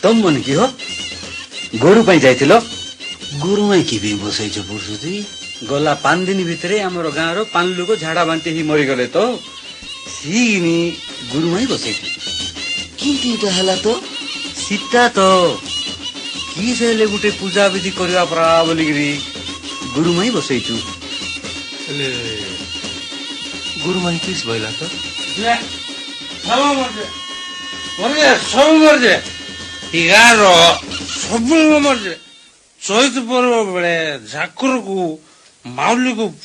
ତମ ମନେ କି ହୋ ଗୋରୁ ପାଇଁ ଯାଇଥିଲ? ଗୋରୁ ମାଇ କି ପାଇଁ ବସେଇଛ ପୁରୁଷୋତ୍ତୀ? ଗଲା 5 ଦିନ ଭିତରେ ଆମର ଗାଁର 5 ଲୋକ ଝାଡା ବାନ୍ତି ହେଇ ମରିଗଲେ ତ ସିନି ଗୁରୁ ମାଇ ବସେଇଛି। କେମିତି ଏଇଟା ହେଲା ତ? ସୀତା ତ କି ସେ ହେଲେ ଗୋଟେ ପୂଜା ବିଧି କରିବା ପରା ବୋଲିକିରି ଗୁରୁ ମାଇ ବସେଇଛୁ। ହେଲେ ଗୁରୁ ମାଇ କିସ ବଇଲା ତ? ସବୁ ମରିଯେ ଗାଁର ସବୁ ମରିଯେ। ଚୈତ ପର୍ବ ବେଳେ ଝାକୁରକୁ ମାଉଲିକୁ